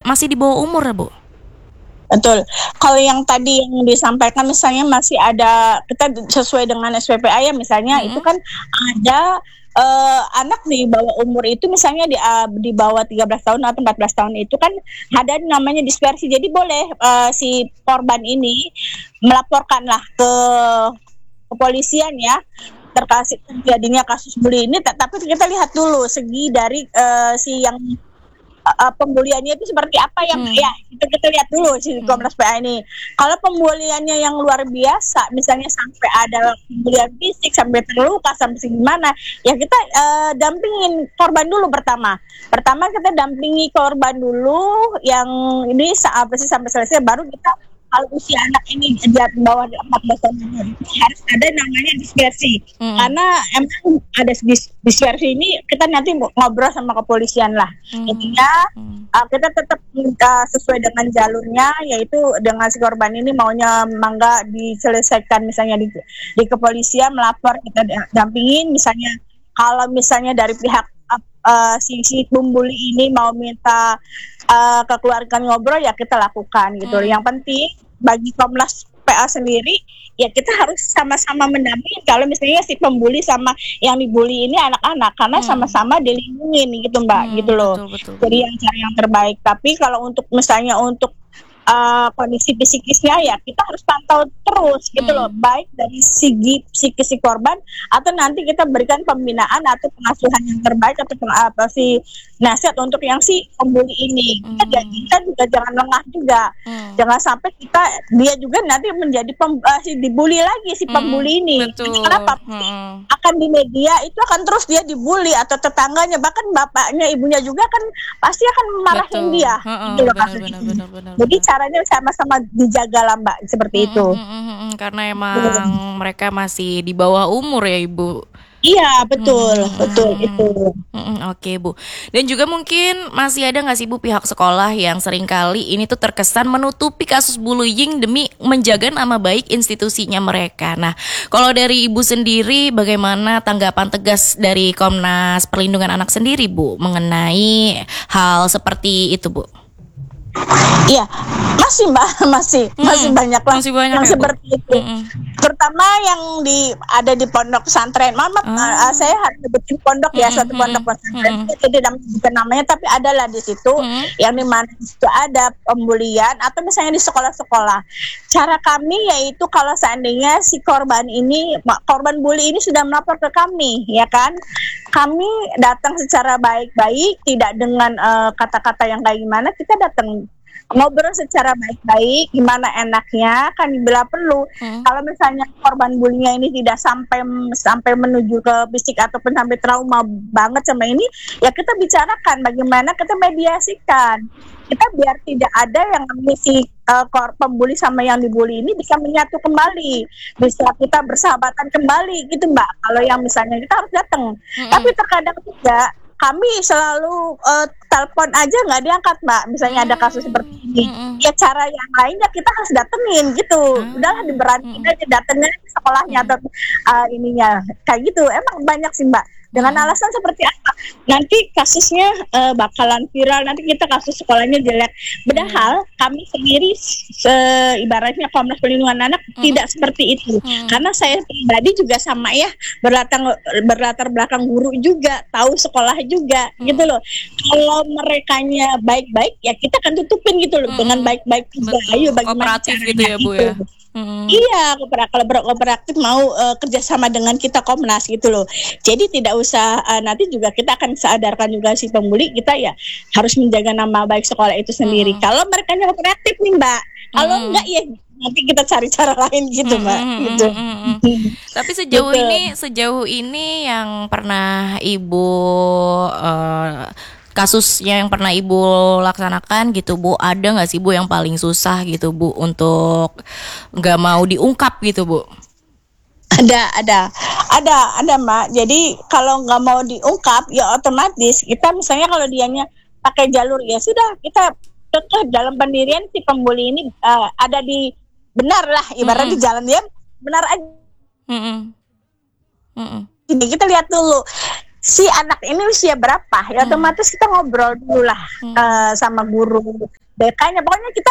masih di bawah umur ya, Bu? Betul. Kalau yang tadi yang disampaikan misalnya masih ada, kita sesuai dengan SPPA ya misalnya, itu kan ada anak di bawah umur itu misalnya di bawah 13 tahun atau 14 tahun itu kan ada namanya dispersi. Jadi boleh si korban ini melaporkanlah ke kepolisian ya terkait terjadinya kasus bully ini, tapi kita lihat dulu segi dari si yang pembuliannya itu seperti apa yang ya kita lihat dulu si Komnas PA ini. Kalau pembuliannya yang luar biasa, misalnya sampai ada pembulian fisik, sampai terluka, sampai segimana, ya kita dampingin korban dulu pertama. Pertama kita dampingi korban dulu yang ini sampai selesai, baru kita kalau usia anak ini di bawah 14 tahun harus ada namanya dispersi. Karena emang ada dispersi ini kita nanti ngobrol sama kepolisian lah. Intinya kita tetap minta sesuai dengan jalurnya, yaitu dengan si korban ini maunya mangga diselesaikan misalnya di kepolisian, melapor kita dampingin. Misalnya kalau misalnya dari pihak si pembuli ini mau minta kekeluargaan ngobrol, ya kita lakukan gitu. Yang penting bagi Komnas PA sendiri ya kita harus sama-sama mendampingi kalau misalnya si pembuli sama yang dibully ini anak-anak, karena sama-sama dilindungi gitu Mbak, gitu loh. Betul. Jadi yang cari yang terbaik. Tapi kalau untuk misalnya untuk kondisi psikisnya ya kita harus pantau terus gitu loh, baik dari segi psikis si korban atau nanti kita berikan pembinaan atau pengasuhan yang terbaik atau nasihat untuk yang si pembuli ini. Kita juga jangan lengah juga, jangan sampai dia juga nanti menjadi si dibully lagi si pembuli ini. Kenapa? Akan di media itu akan terus dia dibully atau tetangganya, bahkan bapaknya ibunya juga kan pasti akan memarahin dia gitu loh. Benar. Jadi caranya sama-sama dijaga lah Mbak, seperti itu. Karena emang mereka masih di bawah umur ya Ibu. Iya betul itu. Oke Bu. Dan juga mungkin masih ada nggak sih Bu pihak sekolah yang seringkali ini tuh terkesan menutupi kasus bullying demi menjaga nama baik institusinya mereka. Nah kalau dari Ibu sendiri bagaimana tanggapan tegas dari Komnas Perlindungan Anak sendiri Bu mengenai hal seperti itu Bu? Iya, masih Mbak, masih banyak lah yang ya, seperti itu. Terutama yang ada di pondok pesantren. Saya harus sebutin pondok ya, suatu pondok pesantren. Itu tidak menyebutkan namanya, tapi adalah di situ yang di mana itu ada pembulian atau misalnya di sekolah-sekolah. Cara kami yaitu kalau seandainya si korban bully ini sudah melapor ke kami, ya kan? Kami datang secara baik-baik, tidak dengan kata-kata yang kayak gimana, kita datang ngobrol secara baik-baik, gimana enaknya kan bila perlu. Kalau misalnya korban bullyingnya ini tidak sampai menuju ke fisik ataupun sampai trauma banget sama ini, ya kita bicarakan bagaimana kita mediasikan. Kita biar tidak ada yang si pembuli sama yang dibully ini bisa menyatu kembali, bisa kita bersahabatan kembali gitu Mbak. Kalau yang misalnya kita harus datang, tapi terkadang juga kami selalu telepon aja nggak diangkat Mbak, misalnya ada kasus seperti ini. Ya cara yang lainnya kita harus datengin gitu. Udahlah diberanin aja datengin ke sekolahnya atau ininya kayak gitu. Emang banyak sih Mbak. Dengan alasan seperti apa? Nanti kasusnya bakalan viral, nanti kita kasus sekolahnya jelek. Padahal kami sendiri ibaratnya Komnas Perlindungan Anak tidak seperti itu. Karena saya pribadi juga sama ya, berlatar belakang guru juga, tahu sekolah juga gitu loh. Kalau merekanya baik-baik ya kita akan tutupin gitu loh dengan baik-baik juga. Ayo bagaimana kooperatif gitu ya Bu ya. Iya, kalau kooperatif mau kerjasama dengan kita Komnas gitu loh. Jadi tidak usah nanti juga kita akan sadarkan juga si pembuli, kita ya harus menjaga nama baik sekolah itu sendiri. Kalau mereka kooperatif nih Mbak, kalau enggak ya nanti kita cari cara lain gitu Mbak. Gitu. Tapi sejauh ini yang pernah Ibu kasusnya yang pernah Ibu laksanakan gitu Bu, ada nggak sih Bu yang paling susah gitu Bu untuk nggak mau diungkap gitu Bu? Ada Mbak. Jadi kalau nggak mau diungkap ya otomatis kita misalnya kalau dianya pakai jalur ya sudah kita dalam pendirian si pembuli ini ada di benar lah, ibarat di jalan dia benar aja. Ini kita lihat dulu si anak ini usia berapa, ya otomatis kita ngobrol dulu lah sama guru BK-nya. Pokoknya kita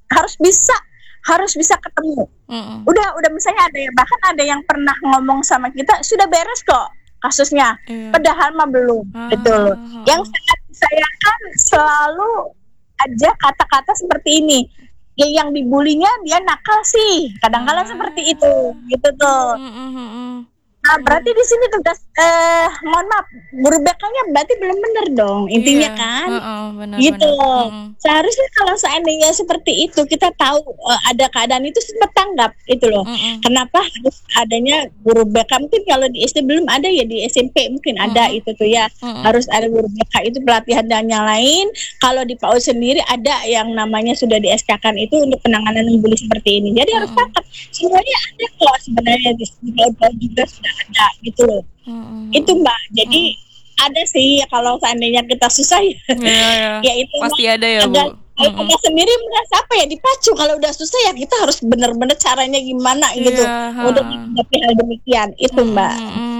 harus bisa ketemu. Udah misalnya bahkan ada yang pernah ngomong sama kita sudah beres kok kasusnya, padahal mah belum. Gitu loh. Yang sangat disayangkan selalu aja kata-kata seperti ini. Yang dibulinya dia nakal sih, kadang-kadang seperti itu, gitu tuh. Nah, berarti di sini tugas, mohon maaf, guru BK-nya berarti belum benar dong, intinya kan, gitu. Seharusnya kalau seandainya seperti itu, kita tahu ada keadaan itu sempat tanggap, itu loh. Kenapa harus adanya guru BK? Mungkin kalau di SD belum ada, ya di SMP mungkin ada itu tuh ya. Harus ada guru BK itu pelatihan dan yang lain. Kalau di PAUD sendiri ada yang namanya sudah di SK-kan itu untuk penanganan bully seperti ini. Jadi harus tangkap. Semuanya ada kok sebenarnya di PAUD juga sudah ada gitu loh. Itu Mbak. Jadi ada sih ya, kalau seandainya kita susah ya itu pasti ada ya Bu. Kalau kita sendiri merasa apa ya, dipacu. Kalau udah susah ya kita harus benar-benar caranya gimana gitu untuk menghadapi hal demikian itu Mbak.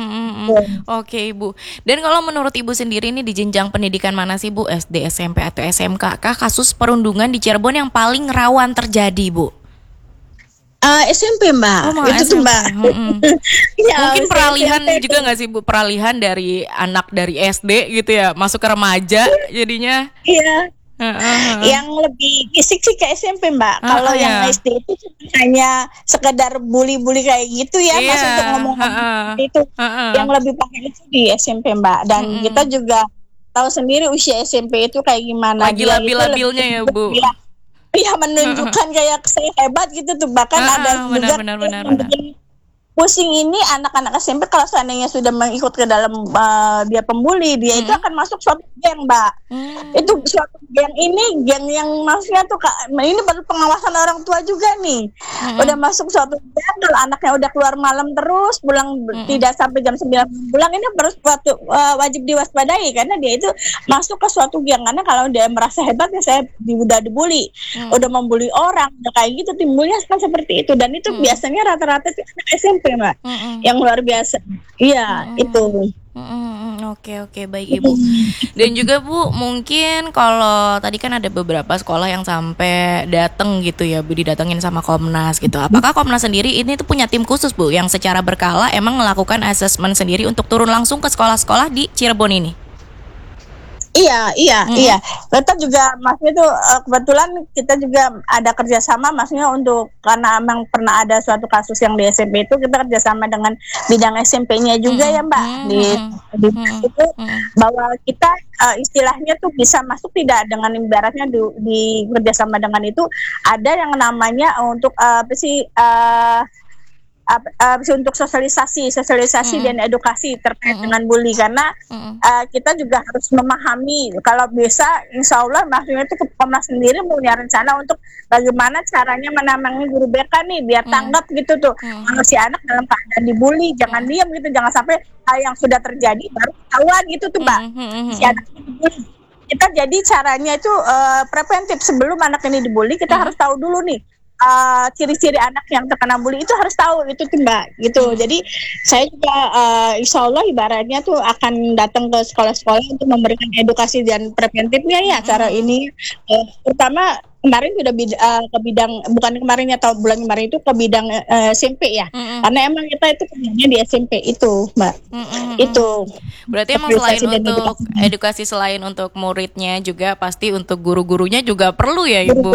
Oke Ibu. Dan kalau menurut Ibu sendiri ini di jenjang pendidikan mana sih Bu, SD, SMP atau SMK kah kasus perundungan di Cirebon yang paling rawan terjadi Bu? SMP Mbak, itu SMP. tuh Mbak. Ya, mungkin peralihan SMP juga nggak sih Bu, peralihan dari anak dari SD gitu ya masuk ke remaja jadinya? Iya. Yang lebih fisik sih ke SMP Mbak. Kalau yang SD itu hanya sekedar bully-bully kayak gitu ya, Mas, untuk ngomong itu. Yang lebih pakai itu di SMP Mbak. Dan kita juga tahu sendiri usia SMP itu kayak gimana. Lagi labil-labilnya ya Bu. Iya, menunjukkan kayak saya hebat gitu tuh. Bahkan ada juga benar. bikin pusing ini anak-anak SMP kalau seandainya sudah mengikut ke dalam dia pembuli, dia itu akan masuk suatu geng Mbak. Itu suatu geng yang maksudnya tuh ini perlu pengawasan orang tua juga nih. Udah masuk suatu geng, kalau anaknya udah keluar malam terus, pulang tidak sampai jam 9 pulang, ini harus wajib diwaspadai karena dia itu masuk ke suatu geng. Karena kalau dia merasa hebat ya saya udah dibully, udah membuli orang, udah kayak gitu timbulnya kan seperti itu. Dan itu biasanya rata-rata itu anak SMP Mbak, yang luar biasa. Iya, itu. Oke, baik Ibu. Dan juga Bu, mungkin kalau tadi kan ada beberapa sekolah yang sampai datang gitu ya Bu, didatengin sama Komnas gitu. Apakah Komnas sendiri ini tuh punya tim khusus Bu, yang secara berkala emang melakukan asesmen sendiri untuk turun langsung ke sekolah-sekolah di Cirebon ini? Iya. Kita juga maksudnya itu kebetulan kita juga ada kerjasama, maksudnya untuk karena memang pernah ada suatu kasus yang di SMP itu kita kerjasama dengan bidang SMP-nya juga ya Mbak di itu bahwa kita istilahnya tuh bisa masuk tidak dengan ibaratnya di kerjasama dengan itu ada yang namanya untuk untuk sosialisasi dan edukasi terkait dengan bully karena kita juga harus memahami kalau bisa insya Allah maksudnya itu Komnas sendiri punya rencana untuk bagaimana caranya menamani guru BK nih biar tanggap gitu tuh kalau si anak dalam keadaan dibully jangan diam gitu, jangan sampai hal yang sudah terjadi baru ketahuan gitu tuh Mbak si anak dibully. Kita jadi caranya itu preventif sebelum anak ini dibully kita harus tahu dulu nih ciri-ciri anak yang terkena bully itu harus tahu itu tuh Mbak gitu. Jadi saya juga insya Allah ibaratnya tuh akan datang ke sekolah-sekolah untuk memberikan edukasi dan preventifnya ya cara ini pertama kemarin sudah ke bidang bukan kemarinnya tahun bulan kemarin itu ke bidang SMP ya karena emang kita itu kerjanya di SMP itu Mbak itu berarti emang selain untuk edukasi selain untuk muridnya juga pasti untuk guru-gurunya juga perlu ya Ibu.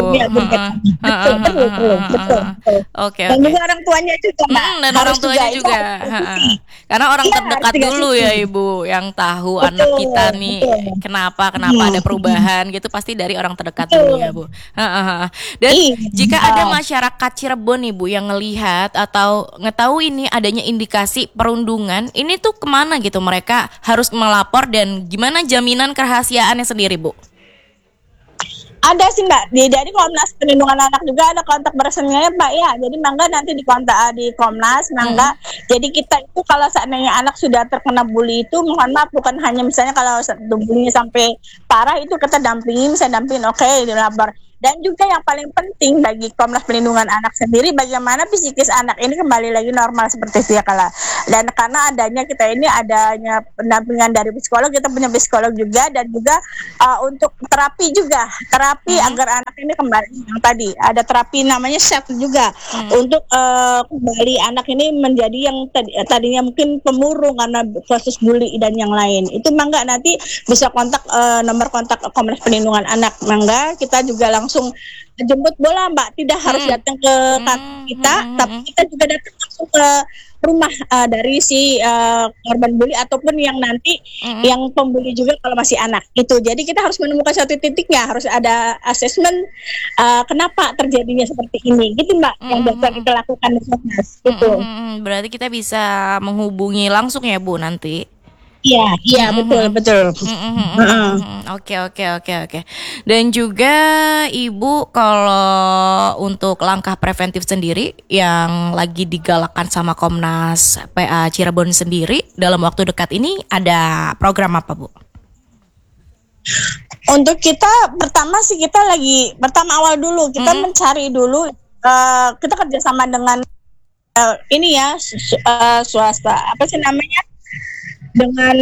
Betul. Oke. Dan juga orang tuanya juga Mbak. Dan orang tuanya juga. Karena orang terdekat dulu ya Ibu yang tahu anak kita nih kenapa ada perubahan gitu pasti dari orang terdekat dulu ya Bu. Dan jika ada masyarakat Cirebon nih Bu yang ngelihat atau ngetahui ini adanya indikasi perundungan, ini tuh kemana gitu mereka harus melapor dan gimana jaminan kerahasiaannya sendiri Bu? Ada sih Mbak, dari Komnas Perlindungan Anak juga ada kontak personnya Mbak ya. Jadi mangga nanti di kontak di Komnas, mangga. Jadi kita itu kalau seandainya anak sudah terkena bully itu, mohon maaf bukan hanya misalnya kalau bullynya sampai parah itu kita dampingin, bisa dampingin oke, dilapor. Dan juga yang paling penting bagi Komnas Perlindungan Anak sendiri, bagaimana psikis anak ini kembali lagi normal seperti sedia kala. Dan karena adanya pendampingan dari psikolog, kita punya psikolog juga, dan juga untuk terapi juga, agar anak ini kembali, yang tadi ada terapi namanya SET juga, untuk kembali anak ini menjadi yang tadinya mungkin pemurung karena kasus bully dan yang lain. Itu mangga nanti bisa kontak nomor kontak Komnas Perlindungan Anak, mangga kita juga langsung jemput bola, Mbak, tidak harus datang ke kantor kita, tapi kita juga datang langsung ke rumah dari si korban bully ataupun yang nanti yang pembuli juga kalau masih anak itu. Jadi kita harus menemukan satu titiknya, harus ada asesmen kenapa terjadinya seperti ini, gitu Mbak, yang biasa kita lakukan di Komnas gitu. Berarti kita bisa menghubungi langsung ya Bu nanti. Iya, betul. Oke. Dan juga Ibu, kalau untuk langkah preventif sendiri yang lagi digalakkan sama Komnas PA Cirebon sendiri dalam waktu dekat ini ada program apa Bu? Untuk kita awal dulu kita mencari dulu, kita kerjasama dengan swasta, apa sih namanya, dengan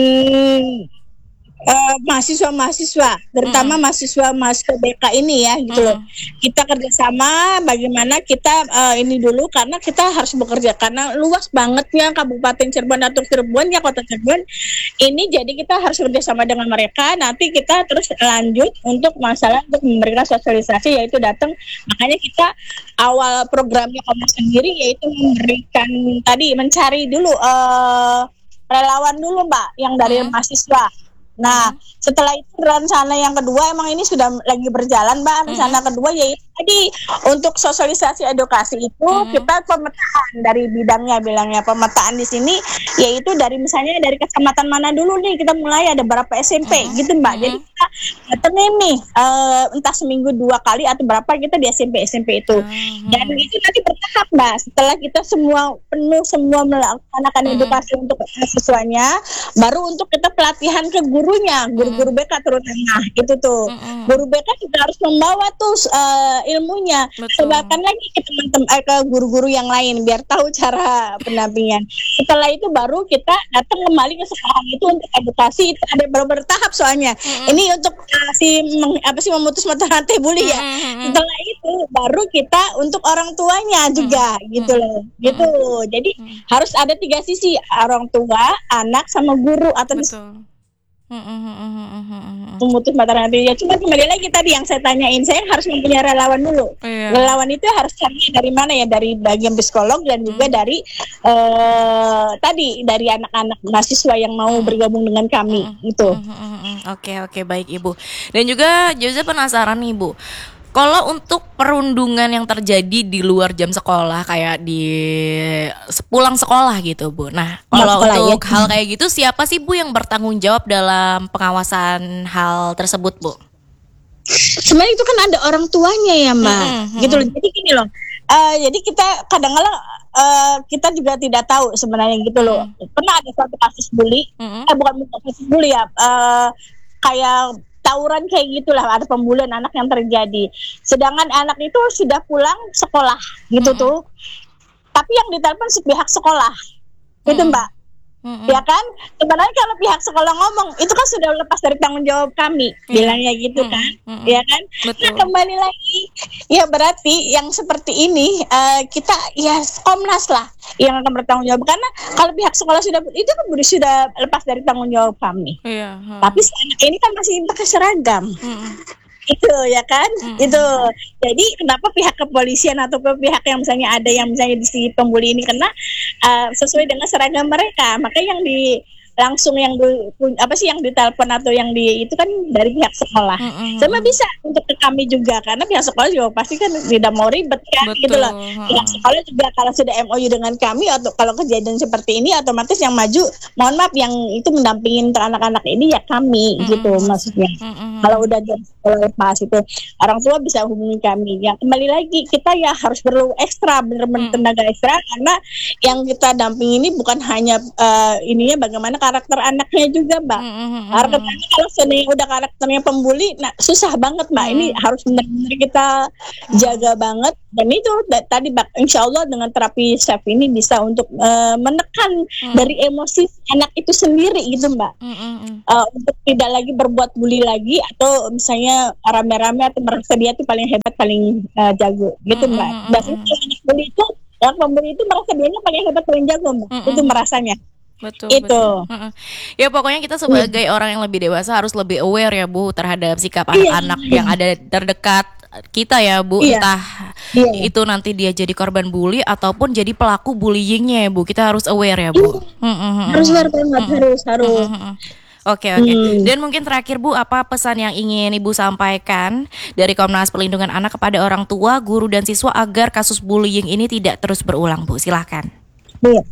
mahasiswa, terutama mahasiswa BK ini ya, gitu loh. Kita kerjasama bagaimana kita ini dulu, karena kita harus bekerja karena luas banget ya Kabupaten Cirebon atau Cirebon ya, Kota Cirebon ini. Jadi kita harus kerjasama dengan mereka. Nanti kita terus lanjut untuk masalah untuk memberikan sosialisasi, yaitu datang. Makanya kita awal programnya Komnas sendiri yaitu memberikan mencari dulu relawan dulu Mbak, yang dari mahasiswa. Nah, setelah itu rencana yang kedua, emang ini sudah lagi berjalan Mbak, rencana kedua yaitu tadi untuk sosialisasi edukasi itu kita pemetaan dari bilangnya pemetaan di sini, yaitu dari misalnya dari kecamatan mana dulu nih, kita mulai ada berapa SMP gitu Mbak. Jadi kita datang nih entah seminggu 2 kali atau berapa kita di SMP itu. Dan itu nanti bertahap Mbak, setelah kita semua melaksanakan edukasi untuk siswanya, baru untuk kita pelatihan ke gurunya, guru-guru BK terutama itu tuh. Guru BK juga harus membawa tuh ilmunya, sebarkan lagi ke teman-teman, ke guru-guru yang lain biar tahu cara pendampingan. Setelah itu baru kita datang kembali ke sekolah itu untuk edukasi. Itu ada bertahap soalnya. Ini untuk memutus mata rantai bully ya. Setelah itu baru kita untuk orang tuanya juga gitu loh. Gitu. Jadi harus ada 3 sisi, orang tua, anak sama guru atau memutus mata rantai. Ya cuma kembali lagi tadi yang saya tanyain, saya harus mempunyai relawan dulu. Relawan itu harus cari dari mana ya, dari bagian psikolog dan juga dari dari anak-anak mahasiswa yang mau bergabung dengan kami itu. Oke, baik Ibu. Dan juga Jose penasaran nih Bu, kalau untuk perundungan yang terjadi di luar jam sekolah, kayak di pulang sekolah gitu Bu. Nah, kalau untuk hal kayak gitu, siapa sih Bu yang bertanggung jawab dalam pengawasan hal tersebut Bu? Sebenarnya itu kan ada orang tuanya ya Mbak, gitu loh. Jadi gini loh, jadi kita kadang-kadang kita juga tidak tahu sebenarnya gitu loh. Pernah ada suatu kasus bully, bukan kasus bully ya, kayak tawuran kayak gitulah, ada pembulian anak yang terjadi. Sedangkan anak itu sudah pulang sekolah gitu tuh. Tapi yang ditelepon pihak sekolah. Gitu Mbak. Ya kan? Sebenarnya kalau pihak sekolah ngomong, itu kan sudah lepas dari tanggung jawab kami. Bilangnya gitu kan. Ya kan? Betul. Nah, kembali lagi, ya berarti yang seperti ini kita ya Komnas lah yang akan bertanggung jawab, karena kalau pihak sekolah sudah lepas dari tanggung jawab kami. Tapi si anak ini kan masih pakai seragam. Itu ya kan, itu jadi kenapa pihak kepolisian atau pihak yang misalnya ada yang misalnya di si pembuli ini kena sesuai dengan seragam mereka, maka yang langsung yang ditelepon atau yang itu kan dari pihak sekolah. Sama bisa untuk ke kami juga, karena pihak sekolah juga pasti kan tidak mau ribet kan. Betul. Gitu loh. Pihak sekolah juga kalau sudah MOU dengan kami, atau kalau kejadian seperti ini otomatis yang maju, mohon maaf, yang itu mendampingin anak-anak ini ya kami gitu maksudnya. Kalau udah dari sekolah lepas itu orang tua bisa hubungi kami. Yang kembali lagi kita ya harus perlu ekstra, benar-benar tenaga ekstra, karena yang kita dampingi ini bukan hanya ininya bagaimana karakter anaknya juga, Mbak. Karakternya kalau seandainya udah karakternya pembuli, nah susah banget, Mbak. Ini harus benar-benar kita jaga banget. Dan itu tadi, Mbak, insya Allah dengan terapi SAFE ini bisa untuk menekan dari emosi anak itu sendiri gitu, Mbak. Untuk tidak lagi berbuat bully lagi, atau misalnya rame-rame atau merasa dia tuh paling hebat, paling jago gitu, Mbak. Biasanya anak bully itu, yang pembuli itu merasa dianya paling hebat, paling jago, Mbak. Itu merasanya. Betul, itu. Betul. Ya pokoknya kita sebagai orang yang lebih dewasa harus lebih aware ya Bu terhadap sikap anak-anak yang ada terdekat kita ya Bu. Entah itu nanti dia jadi korban bully ataupun jadi pelaku bullyingnya ya Bu. Kita harus aware ya Bu. Harus aware banget, harus. Oke. Dan mungkin terakhir Bu, apa pesan yang ingin Ibu sampaikan dari Komnas Perlindungan Anak kepada orang tua, guru dan siswa agar kasus bullying ini tidak terus berulang, Bu? Silahkan. Iya.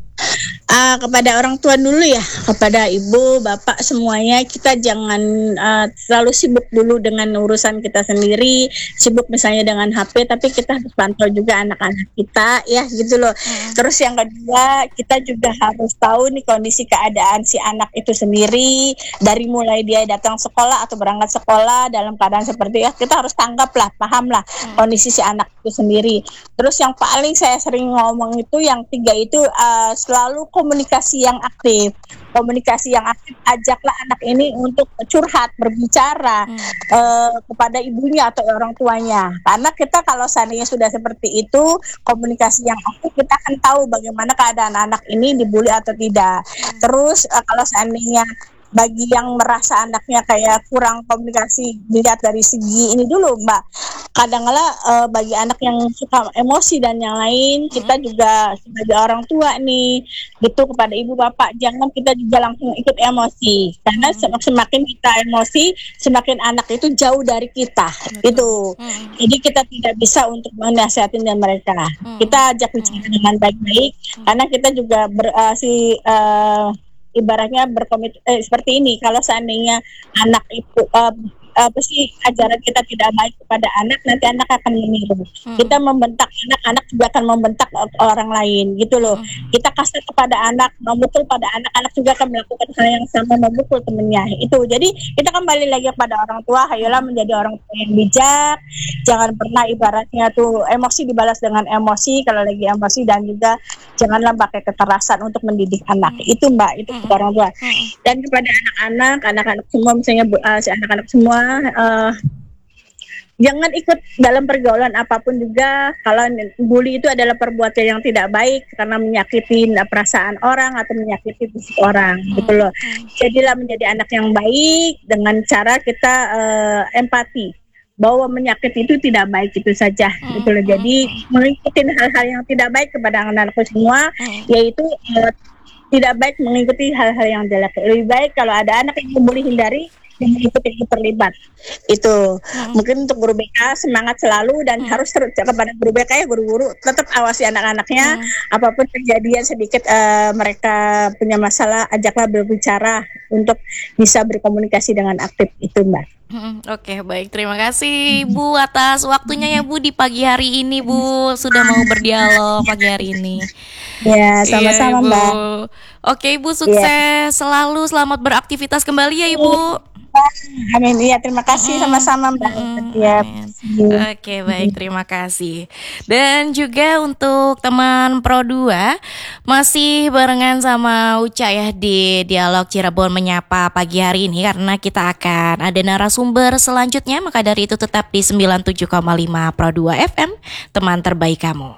Kepada orang tua dulu ya, kepada ibu, bapak semuanya, kita jangan terlalu sibuk dulu dengan urusan kita sendiri, sibuk misalnya dengan HP, tapi kita harus pantau juga anak-anak kita ya gitu loh. Terus yang kedua, kita juga harus tahu nih kondisi keadaan si anak itu sendiri, dari mulai dia datang sekolah atau berangkat sekolah dalam keadaan seperti ya, kita harus tanggap lah, paham lah kondisi si anak itu sendiri. Terus yang paling saya sering ngomong itu yang 3 itu selalu komunikasi yang aktif. Komunikasi yang aktif, ajaklah anak ini untuk curhat, berbicara kepada ibunya atau orang tuanya. Karena kita kalau seandainya sudah seperti itu, komunikasi yang aktif, kita akan tahu bagaimana keadaan anak ini dibully atau tidak. Terus kalau seandainya bagi yang merasa anaknya kayak kurang komunikasi, dilihat dari segi ini dulu, Mbak. Kadang-kala bagi anak yang suka emosi dan yang lain, kita juga sebagai orang tua nih, gitu kepada ibu bapak, jangan kita juga langsung ikut emosi. Karena semakin kita emosi, semakin anak itu jauh dari kita. Itu. Jadi kita tidak bisa untuk menasihatin dan mereka. Kita ajak bicara dengan baik-baik, karena kita juga ibaratnya seperti ini, kalau seandainya anak itu ajaran kita tidak baik kepada anak, nanti anak akan meniru. Kita membentak anak juga akan membentak orang lain gitu loh. Kita kasih kepada anak, memukul pada anak juga akan melakukan hal yang sama, memukul temennya. Itu. Jadi kita kembali lagi kepada orang tua, ayolah menjadi orang tua yang bijak. Jangan pernah ibaratnya tuh emosi dibalas dengan emosi kalau lagi emosi, dan juga janganlah pakai kekerasan untuk mendidik anak. Itu, Mbak, itu kepada orang tua. Dan kepada anak-anak semua, misalnya si anak-anak semua, jangan ikut dalam pergaulan apapun juga. Kalau bully itu adalah perbuatan yang tidak baik karena menyakiti perasaan orang atau menyakiti fisik orang, gitu loh. Jadilah menjadi anak yang baik dengan cara kita empati, bahwa menyakiti itu tidak baik itu saja, gitu loh. Jadi mengikuti hal-hal yang tidak baik kepada anak-anakku semua, yaitu tidak baik mengikuti hal-hal yang jelek. Lebih baik kalau ada anak yang membuli, hindari yang ikut terlibat. Itu mungkin untuk guru BK semangat selalu, dan harus kepada guru BK ya, guru-guru tetap awasi anak-anaknya. Apapun kejadian sedikit mereka punya masalah, ajaklah berbicara untuk bisa berkomunikasi dengan aktif. Itu, Mbak. Oke, baik, terima kasih Bu atas waktunya ya Bu di pagi hari ini, Bu, sudah mau berdialog pagi hari ini. Ya, sama-sama, Mbak. Oke, Ibu, sukses selalu, selamat beraktivitas kembali ya Ibu. Amin. Iya, terima kasih, sama-sama, Mbak. Ya. Oke, baik, terima kasih. Dan juga untuk teman Pro 2 masih barengan sama Uca ya di Dialog Cirebon Menyapa pagi hari ini, karena kita akan ada narasumber selanjutnya. Maka dari itu tetap di 97,5 Pro 2 FM, teman terbaik kamu.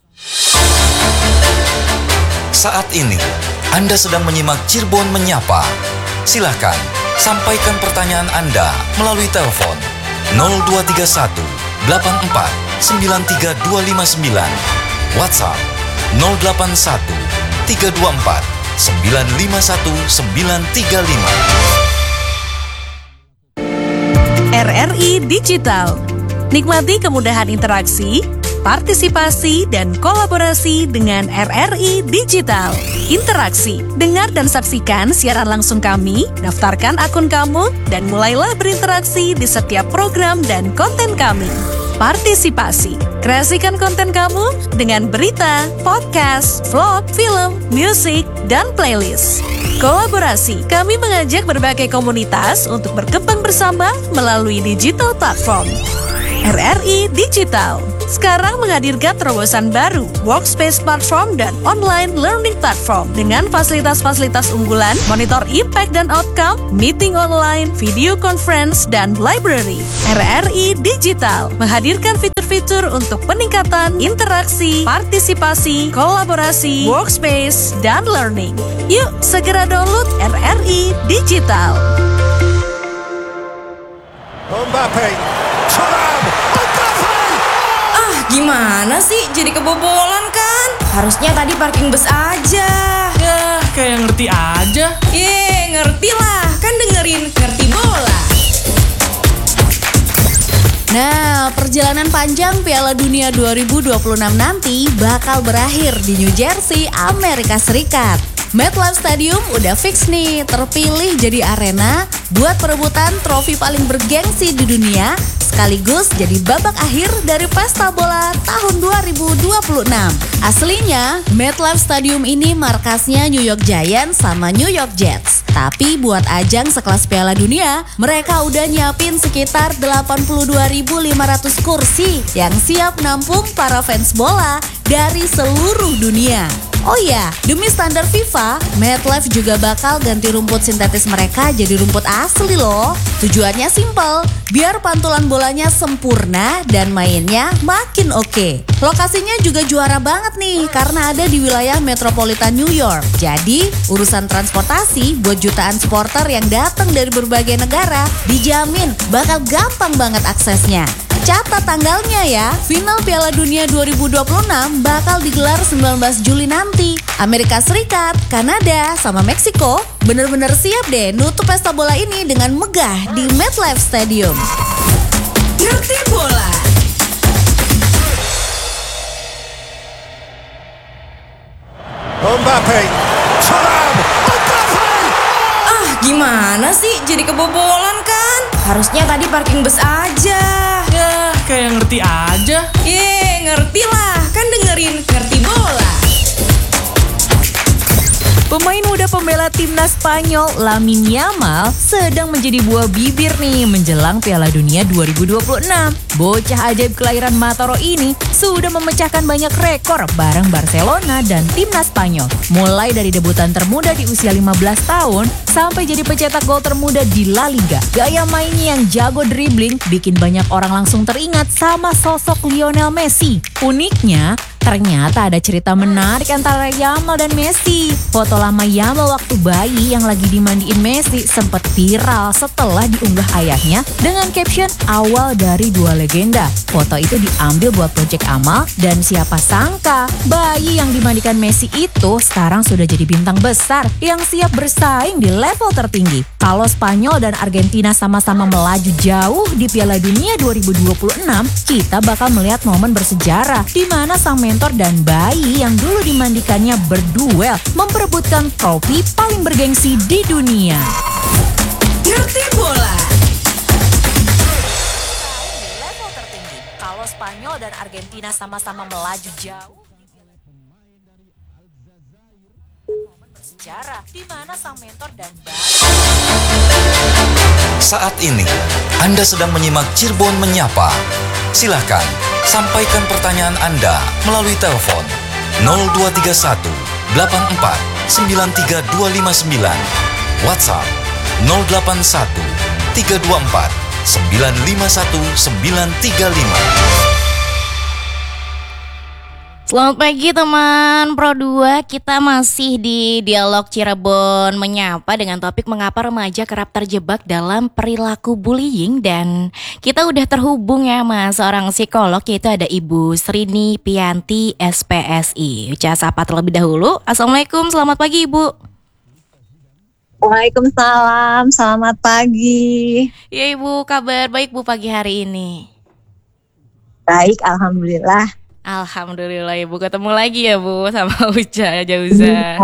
Saat ini Anda sedang menyimak Cirebon Menyapa. Silakan sampaikan pertanyaan Anda melalui telepon 0231 84 93259, WhatsApp 081 324 951 935. RRI Digital. Nikmati kemudahan interaksi, partisipasi, dan kolaborasi dengan RRI Digital. Interaksi, dengar dan saksikan siaran langsung kami, daftarkan akun kamu, dan mulailah berinteraksi di setiap program dan konten kami. Partisipasi. Kreasikan konten kamu dengan berita, podcast, vlog, film, musik, dan playlist. Kolaborasi. Kami mengajak berbagai komunitas untuk berkembang bersama melalui digital platform. RRI Digital sekarang menghadirkan terobosan baru, workspace platform dan online learning platform dengan fasilitas-fasilitas unggulan, monitor impact dan outcome, meeting online, video conference, dan library. RRI Digital menghadirkan fitur-fitur untuk peningkatan interaksi, partisipasi, kolaborasi, workspace, dan learning. Yuk segera download RRI Digital. Mbappe, Thuram, Mbappe! Gimana sih jadi kebobolan kan? Harusnya tadi parking bus aja. Ya, kayak ngerti aja. Ngerti lah, kan dengerin ngerti bola. Nah, perjalanan panjang Piala Dunia 2026 nanti bakal berakhir di New Jersey, Amerika Serikat. MetLife Stadium udah fix nih terpilih jadi arena buat perebutan trofi paling bergengsi di dunia, sekaligus jadi babak akhir dari pesta bola tahun 2026. Aslinya, MetLife Stadium ini markasnya New York Giants sama New York Jets. Tapi buat ajang sekelas Piala Dunia, mereka udah nyiapin sekitar 82.500 kursi yang siap nampung para fans bola dari seluruh dunia. Oh iya, demi standar FIFA, MetLife juga bakal ganti rumput sintetis mereka jadi rumput asli loh. Tujuannya simpel, biar pantulan bolanya sempurna dan mainnya makin oke. Lokasinya juga juara banget nih, karena ada di wilayah metropolitan New York. Jadi, urusan transportasi buat jutaan supporter yang datang dari berbagai negara dijamin bakal gampang banget aksesnya. Catat tanggalnya ya, final Piala Dunia 2026 bakal digelar 19 Juli nanti. Amerika Serikat, Kanada, sama Meksiko bener-bener siap deh nutup pesta bola ini dengan megah di MetLife Stadium. Ngerti bola. Mbappe, Thuram, Mbappe! Gimana sih jadi kebobolan kan? Harusnya tadi parking bus aja. Ya, kayak ngerti aja. Ngerti lah, kan dengerin ngerti bola. Pemain muda pembela timnas Spanyol Lamine Yamal sedang menjadi buah bibir nih menjelang Piala Dunia 2026. Bocah ajaib kelahiran Mataro ini sudah memecahkan banyak rekor bareng Barcelona dan timnas Spanyol. Mulai dari debutan termuda di usia 15 tahun sampai jadi pencetak gol termuda di La Liga. Gaya mainnya yang jago dribbling bikin banyak orang langsung teringat sama sosok Lionel Messi. Uniknya, ternyata ada cerita menarik antara Yamal dan Messi. Foto lama Yamal waktu bayi yang lagi dimandiin Messi sempat viral setelah diunggah ayahnya dengan caption awal dari dua legenda. Foto itu diambil buat proyek amal dan siapa sangka bayi yang dimandikan Messi itu sekarang sudah jadi bintang besar yang siap bersaing di level tertinggi. Kalau Spanyol dan Argentina sama-sama melaju jauh di Piala Dunia 2026, kita bakal melihat momen bersejarah di mana sang mentor dan bayi yang dulu dimandikannya berduel memperebutkan trofi paling bergengsi di dunia. Ngerti bola. Di level tertinggi, kalau Spanyol dan Argentina sama-sama melaju jauh momen bersejarah di mana sang mentor dan bayi. Saat ini, Anda sedang menyimak Cirebon Menyapa. Silakan, sampaikan pertanyaan Anda melalui telepon 0231 84 93259, WhatsApp 081 324 951935. Selamat pagi teman Pro 2, kita masih di Dialog Cirebon Menyapa dengan topik mengapa remaja kerap terjebak dalam perilaku bullying. Dan kita udah terhubung ya mas seorang psikolog, yaitu ada Ibu Srini Pianti SPSI. Ucap sapa terlebih dahulu. Assalamualaikum, selamat pagi Ibu. Waalaikumsalam, selamat pagi. Ya Ibu, kabar baik Bu pagi hari ini? Baik, alhamdulillah. Alhamdulillah Ibu ketemu lagi ya Bu sama Uca Jauza.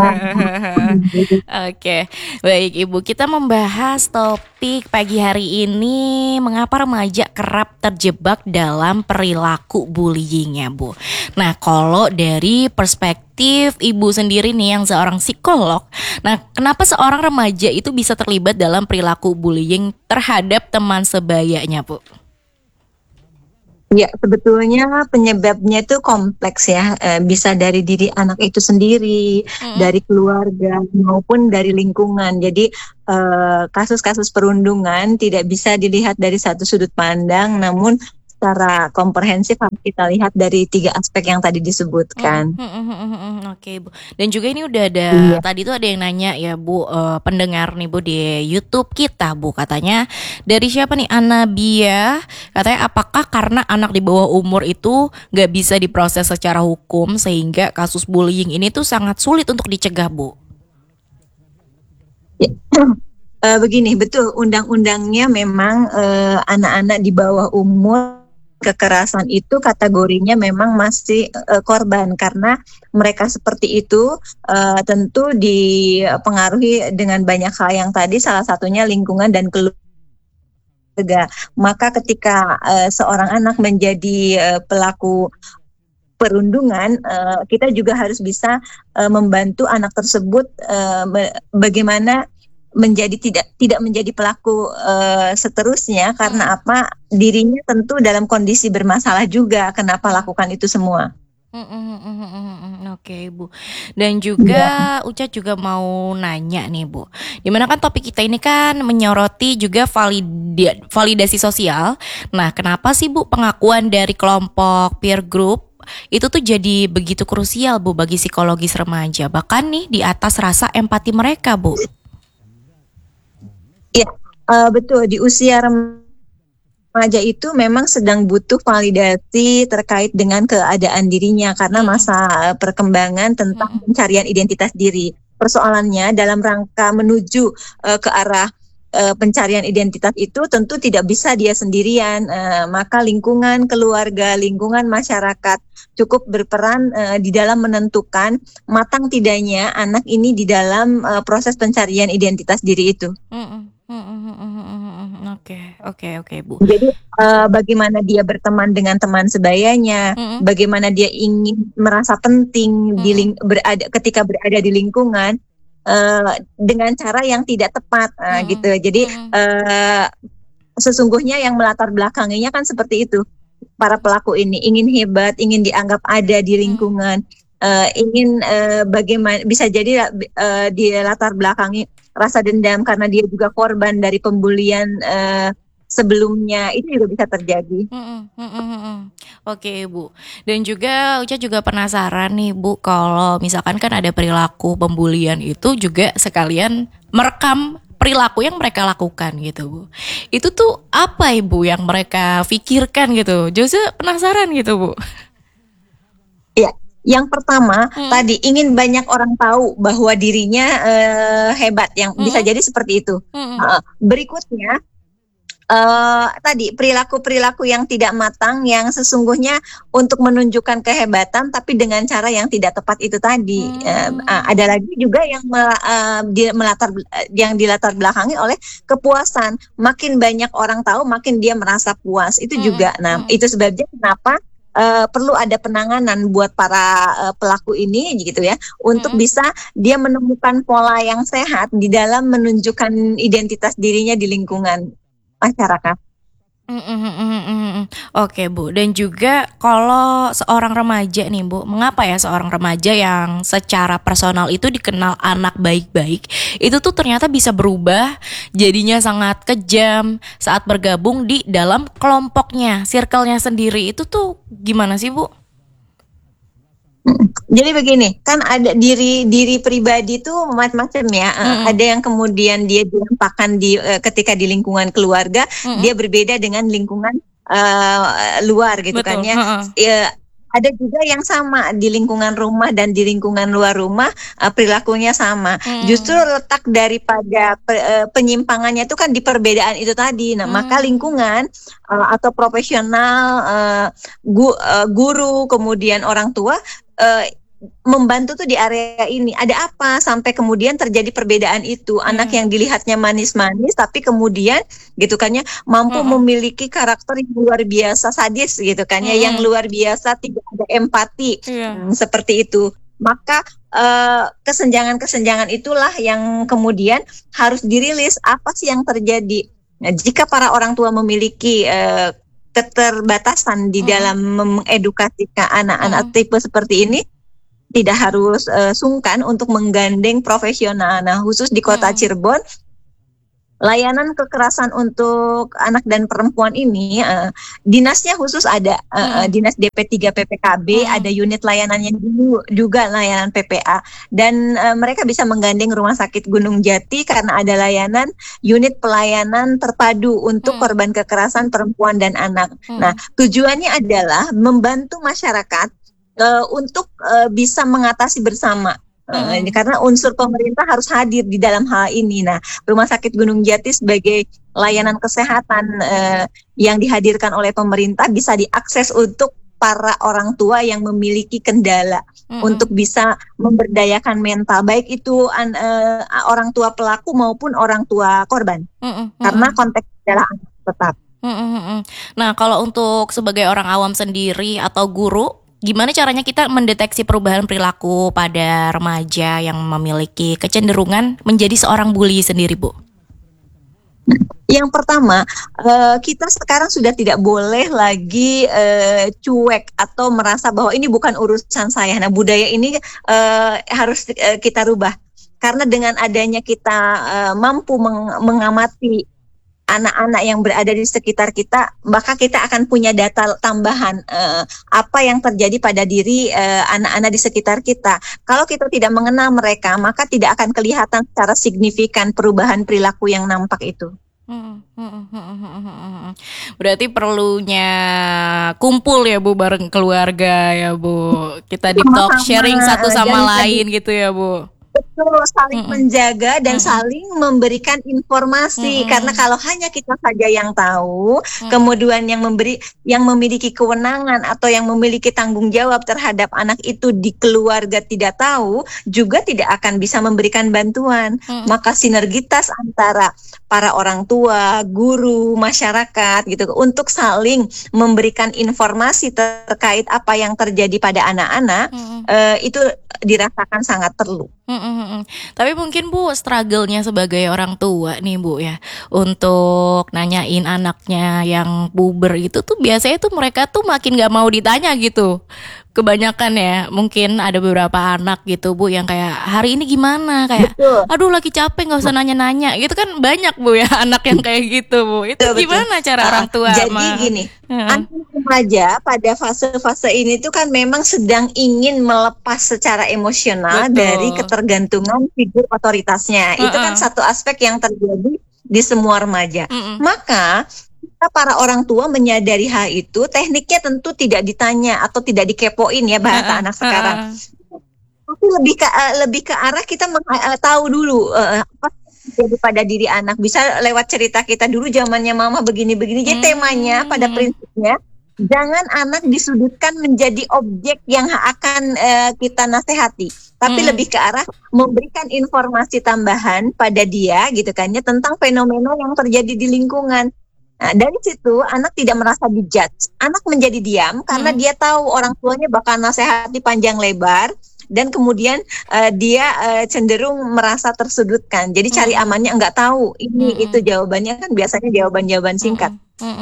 Oke, baik Ibu, kita membahas topik pagi hari ini, mengapa remaja kerap terjebak dalam perilaku bullying ya Bu. Nah, kalau dari perspektif Ibu sendiri nih yang seorang psikolog, nah kenapa seorang remaja itu bisa terlibat dalam perilaku bullying terhadap teman sebayanya Bu? Ya, sebetulnya penyebabnya itu kompleks ya. Bisa dari diri anak itu sendiri, dari keluarga maupun dari lingkungan. Jadi kasus-kasus perundungan tidak bisa dilihat dari satu sudut pandang, namun secara komprehensif harus kita lihat dari 3 aspek yang tadi disebutkan. Oke Bu. Dan juga ini udah ada tadi tuh ada yang nanya ya Bu, pendengar nih Bu di YouTube kita Bu, katanya dari siapa nih, Anabia, katanya apakah karena anak di bawah umur itu nggak bisa diproses secara hukum sehingga kasus bullying ini tuh sangat sulit untuk dicegah Bu? Ya. Begini, betul, undang-undangnya memang anak-anak di bawah umur kekerasan itu kategorinya memang masih korban, karena mereka seperti itu tentu dipengaruhi dengan banyak hal yang tadi, salah satunya lingkungan dan keluarga. Maka ketika seorang anak menjadi pelaku perundungan, kita juga harus bisa membantu anak tersebut bagaimana tidak menjadi pelaku seterusnya, karena apa, dirinya tentu dalam kondisi bermasalah juga kenapa lakukan itu semua. Oke Bu. Dan juga Uca juga mau nanya nih Bu, dimana kan topik kita ini kan menyoroti juga validasi sosial. Nah kenapa sih Bu pengakuan dari kelompok peer group itu tuh jadi begitu krusial Bu bagi psikologis remaja, bahkan nih di atas rasa empati mereka Bu? Ya, betul, di usia remaja itu memang sedang butuh validasi terkait dengan keadaan dirinya karena masa perkembangan tentang pencarian identitas diri. Persoalannya dalam rangka menuju ke arah pencarian identitas itu tentu tidak bisa dia sendirian, maka lingkungan keluarga, lingkungan masyarakat cukup berperan di dalam menentukan matang tidaknya anak ini di dalam proses pencarian identitas diri itu. Oke Bu. Jadi bagaimana dia berteman dengan teman sebayanya, bagaimana dia ingin merasa penting ketika berada di lingkungan dengan cara yang tidak tepat, gitu. Jadi sesungguhnya yang melatar belakanginya kan seperti itu. Para pelaku ini ingin hebat, ingin dianggap ada di lingkungan, ingin bagaimana bisa jadi di latar belakangi rasa dendam karena dia juga korban dari pembulian sebelumnya, itu juga bisa terjadi. Oke Bu. Dan juga Uca juga penasaran nih Bu, kalau misalkan kan ada perilaku pembulian itu juga sekalian merekam perilaku yang mereka lakukan gitu Bu. Itu tuh apa Ibu yang mereka pikirkan gitu? Jose penasaran gitu Bu. Ya. Yang pertama tadi ingin banyak orang tahu bahwa dirinya hebat, yang bisa jadi seperti itu. Berikutnya tadi perilaku-perilaku yang tidak matang yang sesungguhnya untuk menunjukkan kehebatan tapi dengan cara yang tidak tepat itu tadi. Ada lagi juga yang dilatar belakangi oleh kepuasan. Makin banyak orang tahu, makin dia merasa puas. Itu juga. Nah, itu sebabnya kenapa perlu ada penanganan buat para pelaku ini gitu ya, untuk bisa dia menemukan pola yang sehat di dalam menunjukkan identitas dirinya di lingkungan masyarakat. Oke Bu. Dan juga kalau seorang remaja nih Bu, mengapa ya seorang remaja yang secara personal itu dikenal anak baik-baik itu tuh ternyata bisa berubah jadinya sangat kejam saat bergabung di dalam kelompoknya, circle-nya sendiri, itu tuh gimana sih Bu? Jadi begini, kan ada diri pribadi itu macam-macam ya. Ada yang kemudian dia ditampakkan ketika di lingkungan keluarga, dia berbeda dengan lingkungan luar gitu. Betul. Kan ya. ada juga yang sama di lingkungan rumah dan di lingkungan luar rumah perilakunya sama. Justru letak daripada penyimpangannya itu kan di perbedaan itu tadi. Nah, maka lingkungan atau profesional, guru, kemudian orang tua membantu tuh di area ini. Ada apa sampai kemudian terjadi perbedaan itu? Anak yang dilihatnya manis-manis tapi kemudian gitu kan ya mampu memiliki karakter yang luar biasa sadis gitu kan ya, yang luar biasa tidak ada empati. Seperti itu. Maka kesenjangan-kesenjangan itulah yang kemudian harus dirilis apa sih yang terjadi. Nah, jika para orang tua memiliki keterbatasan di dalam mengedukasikan anak-anak tipe seperti ini, tidak harus sungkan untuk menggandeng profesional. Nah, khusus di kota Cirebon, layanan kekerasan untuk anak dan perempuan ini, dinasnya khusus ada, dinas DP3 PPKB, ada unit layanannya juga layanan PPA. Dan mereka bisa menggandeng Rumah Sakit Gunung Jati karena ada layanan unit pelayanan terpadu untuk korban kekerasan perempuan dan anak. Nah, tujuannya adalah membantu masyarakat untuk bisa mengatasi bersama. Karena unsur pemerintah harus hadir di dalam hal ini. Nah, Rumah Sakit Gunung Jati sebagai layanan kesehatan yang dihadirkan oleh pemerintah bisa diakses untuk para orang tua yang memiliki kendala untuk bisa memberdayakan mental, baik itu orang tua pelaku maupun orang tua korban. Karena konteks adalah anak tetap. Nah, kalau untuk sebagai orang awam sendiri atau guru, gimana caranya kita mendeteksi perubahan perilaku pada remaja yang memiliki kecenderungan menjadi seorang bully sendiri, Bu? Yang pertama, kita sekarang sudah tidak boleh lagi cuek atau merasa bahwa ini bukan urusan saya. Nah, budaya ini harus kita rubah. Karena dengan adanya kita mampu mengamati anak-anak yang berada di sekitar kita, maka kita akan punya data tambahan apa yang terjadi pada diri anak-anak di sekitar kita. Kalau kita tidak mengenal mereka, maka tidak akan kelihatan secara signifikan perubahan perilaku yang nampak itu. Berarti perlunya kumpul ya, Bu, bareng keluarga ya, Bu. Kita di talk sharing satu sama lain gitu ya, Bu. Betul, saling menjaga dan saling memberikan informasi. Karena kalau hanya kita saja yang tahu, kemudian yang memiliki kewenangan atau yang memiliki tanggung jawab terhadap anak itu di keluarga tidak tahu, juga tidak akan bisa memberikan bantuan. Maka sinergitas antara para orang tua, guru, masyarakat gitu untuk saling memberikan informasi terkait apa yang terjadi pada anak-anak, itu dirasakan sangat perlu. Tapi mungkin, Bu, struggle-nya sebagai orang tua nih, Bu, ya, untuk nanyain anaknya yang puber itu tuh biasanya tuh mereka tuh makin gak mau ditanya gitu. Kebanyakan ya, mungkin ada beberapa anak gitu, Bu, yang kayak hari ini gimana, kayak aduh lagi capek gak usah nanya-nanya gitu kan, banyak, Bu, ya anak yang kayak gitu, Bu. Itu gimana cara orang tua? Jadi gini, anak remaja pada fase-fase ini tuh kan memang sedang ingin melepas secara emosional dari ketergantungan figur otoritasnya. Itu kan satu aspek yang terjadi di semua remaja. Maka kita para orang tua menyadari hal itu, tekniknya tentu tidak ditanya atau tidak dikepoin ya bahasa anak sekarang. Tapi lebih ke arah kita tahu dulu apa jadi pada diri anak. Bisa lewat cerita kita dulu zamannya mama begini-begini. Jadi temanya pada prinsipnya jangan anak disudutkan menjadi objek yang akan kita nasihati, tapi lebih ke arah memberikan informasi tambahan pada dia gitu kan ya tentang fenomena yang terjadi di lingkungan. Nah, dari situ anak tidak merasa dijudge, anak menjadi diam karena dia tahu orang tuanya bakal nasihati panjang lebar. Dan kemudian dia cenderung merasa tersudutkan. Jadi cari amannya nggak tahu ini itu jawabannya kan biasanya jawaban-jawaban singkat.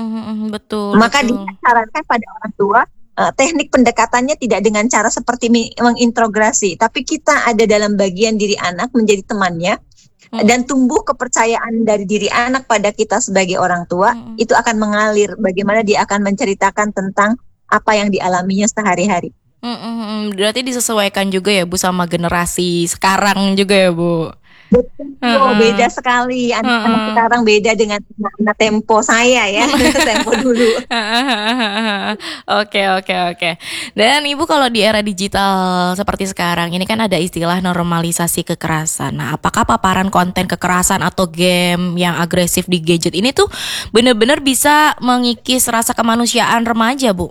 Betul. Maka disarankan pada orang tua teknik pendekatannya tidak dengan cara seperti mengintegrasi, tapi kita ada dalam bagian diri anak menjadi temannya. Dan tumbuh kepercayaan dari diri anak pada kita sebagai orang tua, itu akan mengalir bagaimana dia akan menceritakan tentang apa yang dialaminya sehari-hari. Berarti disesuaikan juga ya, Bu, sama generasi sekarang juga ya, Bu. Betul, beda sekali. Anak-anak sekarang beda dengan anak tempo saya ya, tempo dulu. Oke. Dan Ibu kalau di era digital seperti sekarang ini kan ada istilah normalisasi kekerasan. Nah, apakah paparan konten kekerasan atau game yang agresif di gadget ini tuh benar-benar bisa mengikis rasa kemanusiaan remaja, Bu?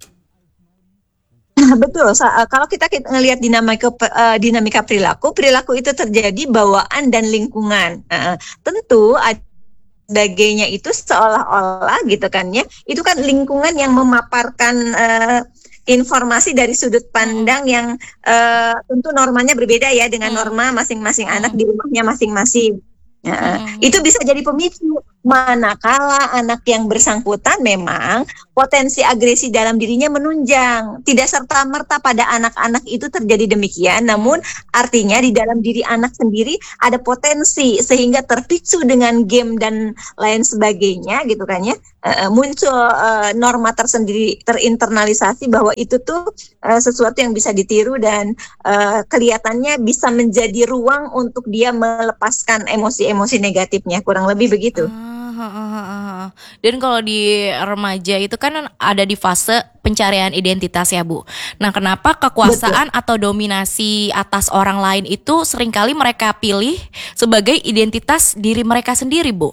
Betul. Kalau kita ngelihat dinamika perilaku itu terjadi bawaan dan lingkungan. Tentu sebagainya itu seolah-olah gitu kan ya, itu kan lingkungan yang memaparkan informasi dari sudut pandang yang tentu normanya berbeda ya dengan norma masing-masing anak di rumahnya masing-masing. Itu bisa jadi pemicu manakala anak yang bersangkutan memang potensi agresi dalam dirinya menunjang. Tidak serta-merta pada anak-anak itu terjadi demikian, namun artinya di dalam diri anak sendiri ada potensi sehingga terpicu dengan game dan lain sebagainya gitu kan ya. Muncul norma tersendiri terinternalisasi bahwa itu tuh sesuatu yang bisa ditiru dan kelihatannya bisa menjadi ruang untuk dia melepaskan emosi-emosi negatifnya, kurang lebih begitu. Dan kalau di remaja itu kan ada di fase pencarian identitas ya Bu. Nah, kenapa kekuasaan atau dominasi atas orang lain itu seringkali mereka pilih sebagai identitas diri mereka sendiri, Bu?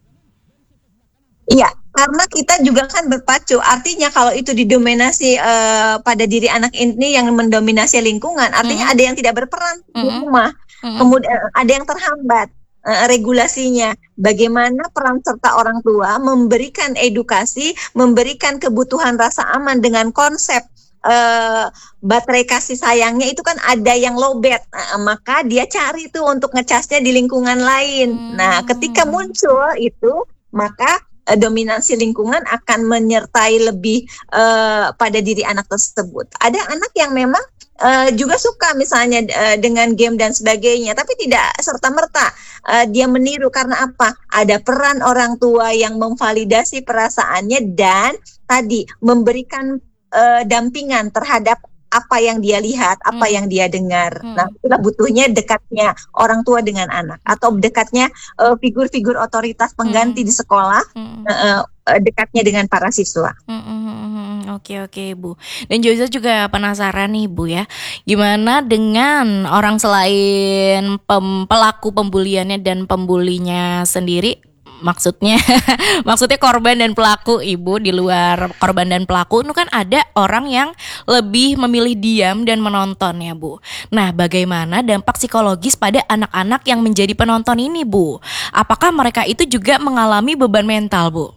Iya, karena kita juga kan berpacu. Artinya kalau itu didominasi pada diri anak ini yang mendominasi lingkungan, artinya ada yang tidak berperan di rumah. Kemudian ada yang terhambat regulasinya. Bagaimana peran serta orang tua memberikan edukasi, memberikan kebutuhan rasa aman dengan konsep baterai kasih sayangnya itu kan ada yang lowbat, maka dia cari tuh untuk ngecasnya di lingkungan lain. Nah, ketika muncul itu, maka dominasi lingkungan akan menyertai lebih pada diri anak tersebut. Ada anak yang memang juga suka misalnya dengan game dan sebagainya, tapi tidak serta-merta dia meniru. Karena apa? Ada peran orang tua yang memvalidasi perasaannya dan tadi memberikan dampingan terhadap apa yang dia lihat, apa yang dia dengar. Nah, itulah butuhnya dekatnya orang tua dengan anak, atau dekatnya figur-figur otoritas pengganti di sekolah, dekatnya dengan para siswa. Oke Bu. Dan Joza juga penasaran nih Bu ya, gimana dengan orang selain pelaku pembuliannya dan pembulinya sendiri? Maksudnya korban dan pelaku, Ibu, di luar korban dan pelaku itu kan ada orang yang lebih memilih diam dan menonton ya Bu. Nah, bagaimana dampak psikologis pada anak-anak yang menjadi penonton ini Bu? Apakah mereka itu juga mengalami beban mental Bu?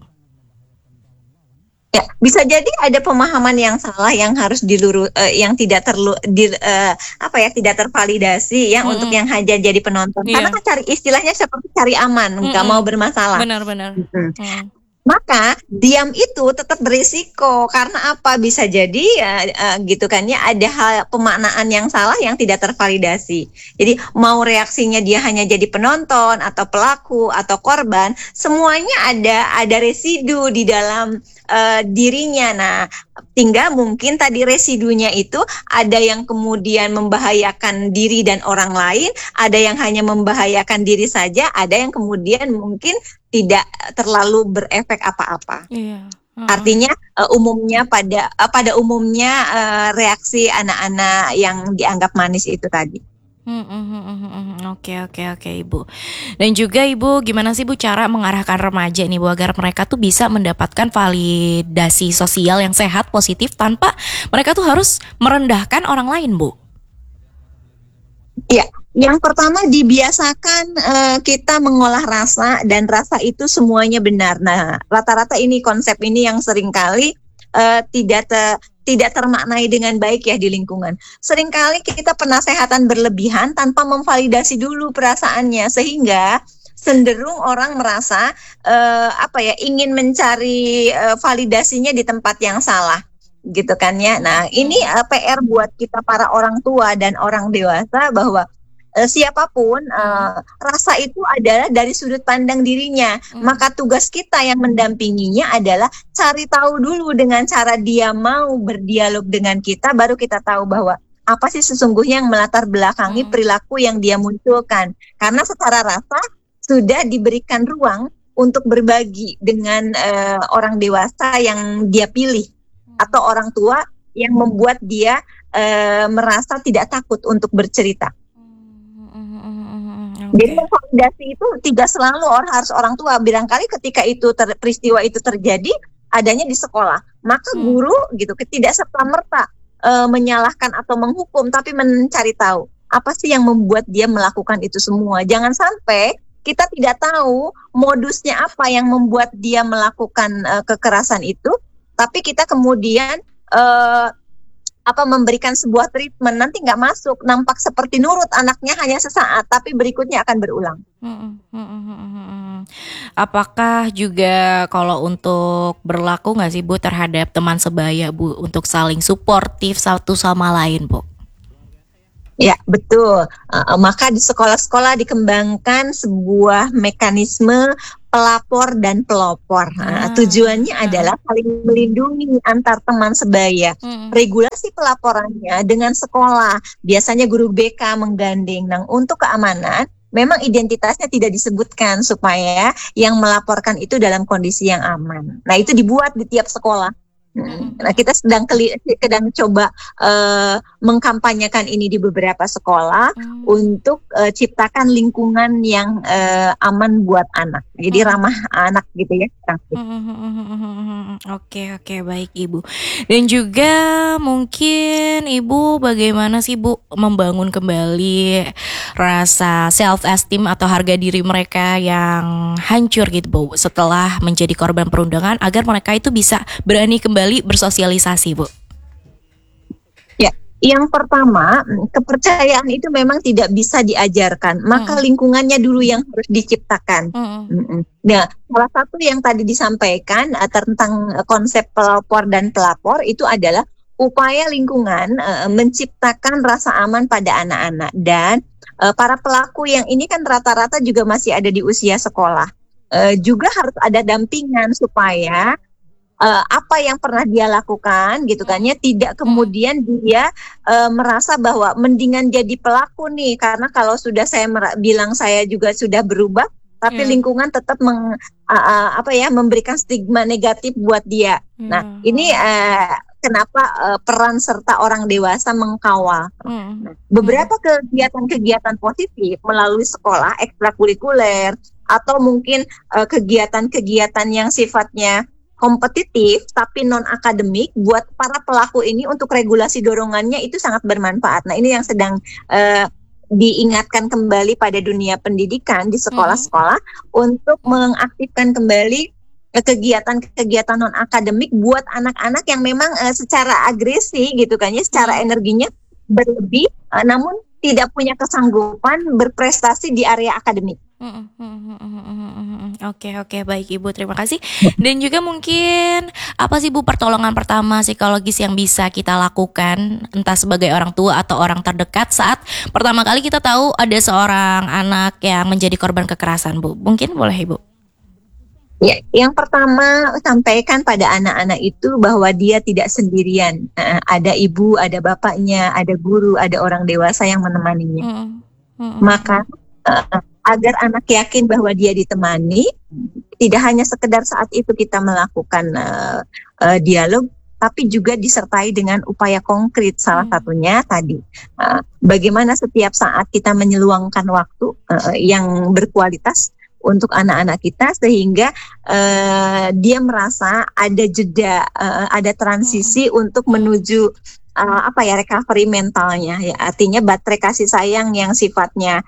Ya, bisa jadi ada pemahaman yang salah yang harus yang tidak tidak tervalidasi ya untuk yang hanya jadi penonton. Karena kan istilahnya seperti cari aman, nggak mau bermasalah. Benar. Maka diam itu tetap berisiko. Karena apa? Bisa jadi gitu kan ya, ada hal pemaknaan yang salah yang tidak tervalidasi. Jadi mau reaksinya dia hanya jadi penonton atau pelaku atau korban, semuanya ada residu di dalam dirinya. Nah, tinggal mungkin tadi residunya itu ada yang kemudian membahayakan diri dan orang lain, ada yang hanya membahayakan diri saja, ada yang kemudian mungkin tidak terlalu berefek apa-apa. Artinya umumnya pada umumnya reaksi anak-anak yang dianggap manis itu tadi. Oke Ibu. Dan juga Ibu, gimana sih Bu cara mengarahkan remaja nih Bu agar mereka tuh bisa mendapatkan validasi sosial yang sehat, positif tanpa mereka tuh harus merendahkan orang lain Bu? Ya, yang pertama dibiasakan kita mengolah rasa, dan rasa itu semuanya benar. Nah, rata-rata ini konsep ini yang seringkali tidak termaknai dengan baik ya di lingkungan. Seringkali kita penasehatan berlebihan tanpa memvalidasi dulu perasaannya, sehingga cenderung orang merasa ingin mencari validasinya di tempat yang salah, gitu kan ya. Nah, ini PR buat kita para orang tua dan orang dewasa bahwa siapapun rasa itu adalah dari sudut pandang dirinya. Maka tugas kita yang mendampinginya adalah cari tahu dulu dengan cara dia mau berdialog dengan kita, baru kita tahu bahwa apa sih sesungguhnya yang melatar belakangi perilaku yang dia munculkan. Karena secara rasa sudah diberikan ruang untuk berbagi dengan orang dewasa yang dia pilih atau orang tua yang membuat dia merasa tidak takut untuk bercerita. Jadi konsolidasi itu tidak selalu harus orang tua. Barangkali ketika itu peristiwa itu terjadi adanya di sekolah, maka guru gitu tidak serta-merta menyalahkan atau menghukum, tapi mencari tahu apa sih yang membuat dia melakukan itu semua. Jangan sampai kita tidak tahu modusnya apa yang membuat dia melakukan kekerasan itu, tapi kita kemudian memberikan sebuah treatment, nanti nggak masuk, nampak seperti nurut anaknya hanya sesaat, tapi berikutnya akan berulang. Apakah juga kalau untuk berlaku nggak sih Bu terhadap teman sebaya Bu untuk saling suportif satu sama lain Bu? Ya betul, maka di sekolah-sekolah dikembangkan sebuah mekanisme pelapor dan pelopor. Tujuannya adalah saling melindungi antar teman sebaya. Regulasi pelaporannya dengan sekolah, biasanya guru BK menggandeng. Nah, untuk keamanan, memang identitasnya tidak disebutkan supaya yang melaporkan itu dalam kondisi yang aman. Nah, itu dibuat di tiap sekolah. Nah, kita sedang coba mengkampanyekan ini di beberapa sekolah untuk ciptakan lingkungan yang aman buat anak. Jadi ramah anak gitu ya. Oke, baik Ibu. Dan juga mungkin Ibu bagaimana sih Bu membangun kembali rasa self esteem atau harga diri mereka yang hancur gitu Bu setelah menjadi korban perundungan, agar mereka itu bisa berani kembali bersosialisasi Bu? Ya, yang pertama, kepercayaan itu memang tidak bisa diajarkan, maka lingkungannya dulu yang harus diciptakan. Nah, salah satu yang tadi disampaikan tentang konsep pelopor dan pelapor itu adalah upaya lingkungan menciptakan rasa aman pada anak-anak, dan para pelaku yang ini kan rata-rata juga masih ada di usia sekolah. Juga harus ada dampingan supaya apa yang pernah dia lakukan gitu kan ya, tidak kemudian dia merasa bahwa mendingan jadi pelaku nih, karena kalau sudah saya bilang saya juga sudah berubah, tapi lingkungan tetap memberikan stigma negatif buat dia. Nah, ini kenapa peran serta orang dewasa mengkawal. Beberapa kegiatan-kegiatan positif melalui sekolah, ekstrakurikuler, atau mungkin kegiatan-kegiatan yang sifatnya kompetitif tapi non akademik buat para pelaku ini untuk regulasi dorongannya itu sangat bermanfaat. Nah, ini yang sedang diingatkan kembali pada dunia pendidikan di sekolah-sekolah untuk mengaktifkan kembali kegiatan-kegiatan non akademik buat anak-anak yang memang secara agresi gitu kan ya, secara energinya berlebih, namun tidak punya kesanggupan berprestasi di area akademik. Oke, baik Ibu, terima kasih. Dan juga mungkin apa sih Bu pertolongan pertama psikologis yang bisa kita lakukan, entah sebagai orang tua atau orang terdekat, saat pertama kali kita tahu ada seorang anak yang menjadi korban kekerasan Bu? Mungkin boleh Ibu? Ya, yang pertama sampaikan pada anak-anak itu bahwa dia tidak sendirian. Ada ibu, ada bapaknya, ada guru, ada orang dewasa yang menemaninya. Maka agar anak yakin bahwa dia ditemani, tidak hanya sekedar saat itu kita melakukan dialog, tapi juga disertai dengan upaya konkret. Salah satunya tadi, bagaimana setiap saat kita menyeluangkan waktu yang berkualitas untuk anak-anak kita, sehingga dia merasa ada jeda, ada transisi untuk menuju recovery mentalnya. Ya, artinya baterai kasih sayang yang sifatnya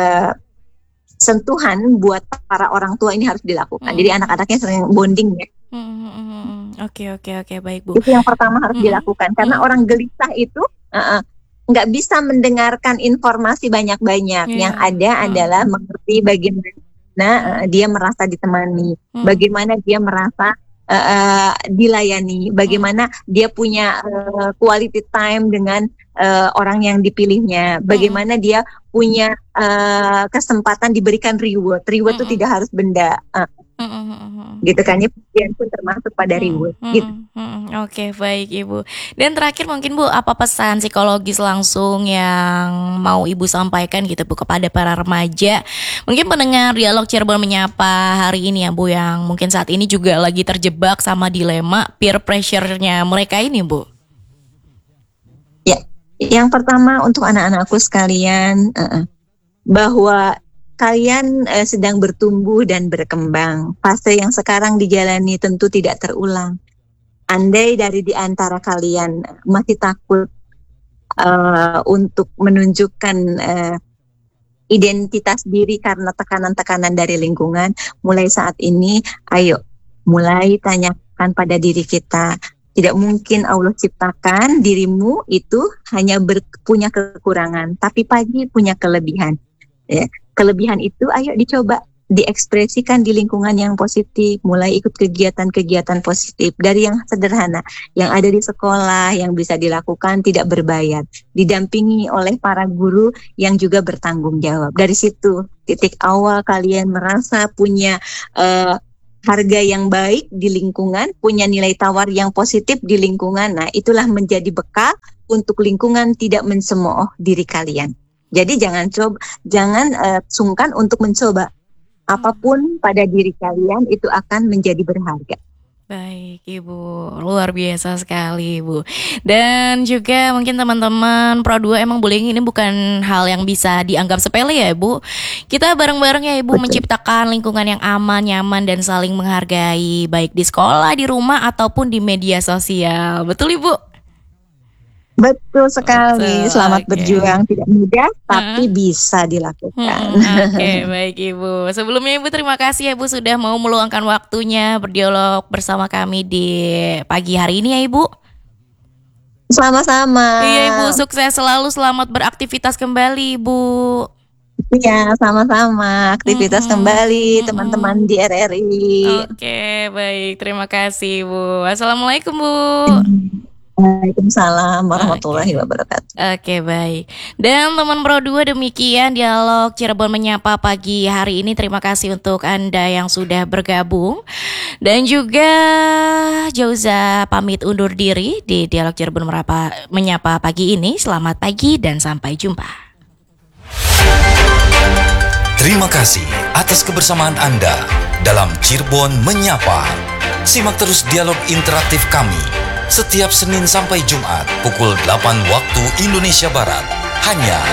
sentuhan buat para orang tua ini harus dilakukan. Jadi anak-anaknya sering bonding ya. Oke, baik Bu. Itu yang pertama harus dilakukan, karena orang gelisah itu nggak bisa mendengarkan informasi banyak-banyak. Yang ada adalah mengerti bagaimana dia merasa ditemani, bagaimana dia merasa dilayani, bagaimana dia punya quality time dengan orang yang dipilihnya, bagaimana dia punya kesempatan diberikan reward. Reward itu tidak harus benda, Gitu kan ya, pujian pun termasuk pada reward gitu. Oke, baik Ibu. Dan terakhir mungkin Bu, apa pesan psikologis langsung yang mau Ibu sampaikan gitu Bu kepada para remaja, mungkin pendengar Dialog Cirebon Menyapa hari ini ya Bu, yang mungkin saat ini juga lagi terjebak sama dilema peer pressure-nya mereka ini Bu? Ya, yang pertama untuk anak-anakku sekalian, bahwa kalian sedang bertumbuh dan berkembang. Fase yang sekarang dijalani tentu tidak terulang. Andai dari di antara kalian masih takut untuk menunjukkan identitas diri karena tekanan-tekanan dari lingkungan, mulai saat ini, ayo mulai tanyakan pada diri kita. Tidak mungkin Allah ciptakan dirimu itu hanya punya kekurangan, tapi pagi punya kelebihan. Ya. Kelebihan itu ayo dicoba diekspresikan di lingkungan yang positif, mulai ikut kegiatan-kegiatan positif dari yang sederhana yang ada di sekolah yang bisa dilakukan tidak berbayar, didampingi oleh para guru yang juga bertanggung jawab. Dari situ titik awal kalian merasa punya harga yang baik di lingkungan, punya nilai tawar yang positif di lingkungan. Nah, itulah menjadi bekal untuk lingkungan tidak mencemooh diri kalian. Jadi jangan sungkan untuk mencoba apapun pada diri kalian, itu akan menjadi berharga. Baik Ibu, luar biasa sekali Ibu. Dan juga mungkin teman-teman Pro 2 emang bullying ini bukan hal yang bisa dianggap sepele ya Ibu. Kita bareng-bareng ya Ibu menciptakan lingkungan yang aman, nyaman dan saling menghargai, baik di sekolah, di rumah ataupun di media sosial. Betul Ibu? Betul sekali. Selamat berjuang, tidak mudah tapi bisa dilakukan. Oke, baik Ibu. Sebelumnya Ibu terima kasih ya Ibu sudah mau meluangkan waktunya berdialog bersama kami di pagi hari ini ya Ibu. Sama-sama. Iya Ibu, sukses selalu, selamat beraktivitas kembali Ibu. Iya, sama-sama. Aktivitas kembali teman-teman di RRI. Oke, baik. Terima kasih Ibu. Assalamualaikum Bu. Waalaikumsalam warahmatullahi wabarakatuh. Oke, baik. Dan teman Pro 2, demikian Dialog Cirebon Menyapa pagi hari ini. Terima kasih untuk Anda yang sudah bergabung. Dan juga Jauza pamit undur diri di Dialog Cirebon Menyapa pagi ini. Selamat pagi dan sampai jumpa. Terima kasih atas kebersamaan Anda dalam Cirebon Menyapa. Simak terus dialog interaktif kami setiap Senin sampai Jumat pukul 8 waktu Indonesia Barat hanya